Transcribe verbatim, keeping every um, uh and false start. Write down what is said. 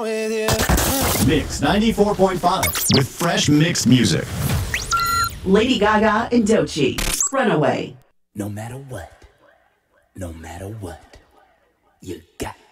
with you. Mix ninety-four point five with fresh mixed music. Lady Gaga and Doechii, Runaway. No matter what, no matter what, you got